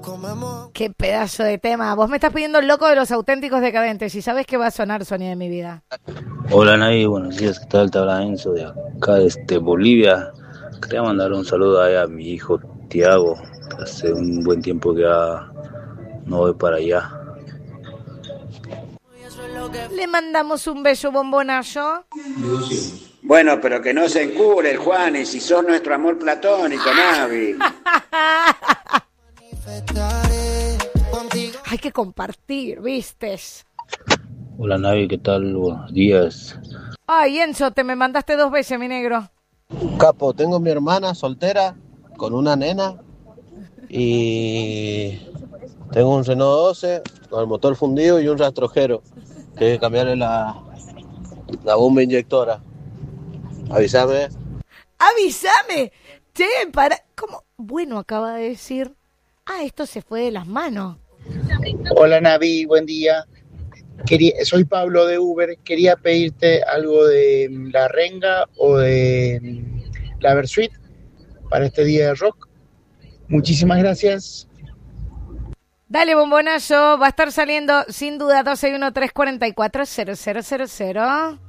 Qué pedazo de tema. Vos me estás pidiendo el loco de los auténticos decadentes y sabes que va a sonar, Sonia de mi vida. Hola Navi, buenos días, ¿qué tal? Te habla Enzo de acá de Bolivia. Quería mandar un saludo ahí a mi hijo Tiago. Hace un buen tiempo que ya no voy para allá. Le mandamos un beso bombonazo. Bueno, pero que no se encure el Juan, y si sos nuestro amor platónico, Navi. Hay que compartir, ¿vistes? Hola Navi, ¿qué tal? Buenos días. Ay, Enzo, te me mandaste 2 veces, mi negro. Capo, tengo mi hermana soltera con una nena y tengo un Renault 12 con el motor fundido y un rastrojero que hay que cambiarle la bomba inyectora. Avísame. ¡Avísame! Che, para... ¿Cómo? Bueno, acaba de decir... Ah, esto se fue de las manos. Hola Navi, buen día. Soy Pablo de Uber. Quería pedirte algo de La Renga o de la Versuit para este día de rock. Muchísimas gracias. Dale, bombonazo. Va a estar saliendo sin duda 261-344-0000.